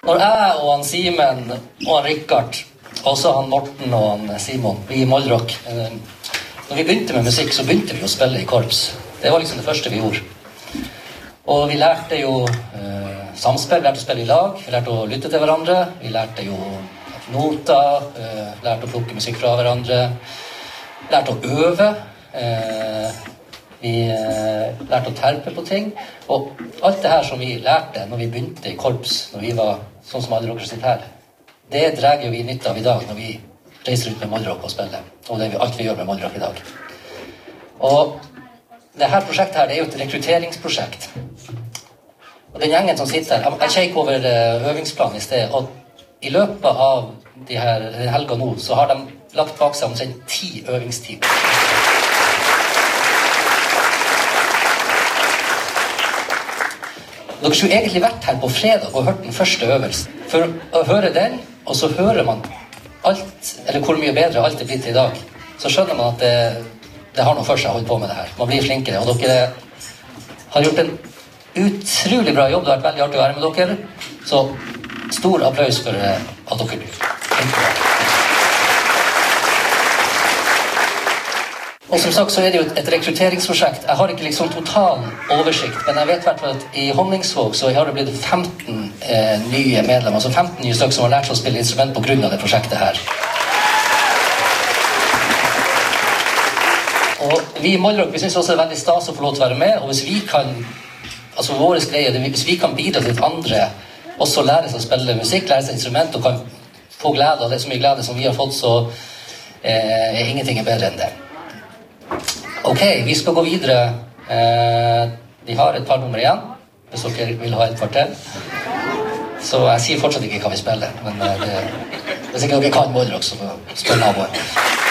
Når jeg og han Simen og han Rikard, også han Morten og han Simon, vi i Mollrock, når vi begynte med musikk, så begynte vi å spille i korps. Det var liksom det første vi gjorde. Og vi lærte jo samspill, vi lærte å spille i lag, vi lærte å lytte til hverandre, vi lærte jo noter, lærte å plukke musikk fra hverandre, lærte å øve, vi lærte å terpe på ting, og alt det her som vi lærte når vi begynte i korps, når vi var sånn som alle dere sitter her, det drar jo vi nytte av i dag når vi reiser ut med Mollrock og spiller, og det er alt vi gjør med Mollrock i dag. Og det her prosjektet her, det er jo et rekrutteringsprosjekt. Og den gjengen som sitter her, jeg kjekk over øvingsplanen i sted, og i løpet av de her helga nå, så har de lagt bak seg omtrent 10 øvingstimer. Dere skulle egentlig vært her på fredag og hørt den første øvelsen. For å høre den, og så hører man alt, eller hvor mye bedre alt er blitt i dag, så skjønner man at det har noe for seg å holde på med det her. Man blir flinkere, og dere har gjort en utrolig bra jobb. Det har vært veldig artig å være med dere. Så stor applaus for at dere blir flinkere. Og som sagt så er det jo et rekrutteringsprosjekt. Jeg har ikke liksom total oversikt, men jeg vet i hvert fall at i Honningsvåg så har det blitt 15 nye medlemmer, altså 15 nye stykker som har lært seg å spille instrument på grunn av det prosjektet her. Og vi i Mollrock, vi synes også det er veldig stas å få lov til å være med, og hvis vi kan, altså våres greie, hvis vi kan bidra til at andre også lærer seg å spille musikk, lærer seg instrument, og kan få glede av det, så mye glede som vi har fått, så er ingenting bedre enn det. Ok, vi skal gå videre. Vi har et par nummer igjen, hvis dere vil ha et par til. Så jeg sier fortsatt ikke hva vi spiller, men hvis ikke dere kan Mollrock, så spiller naboen.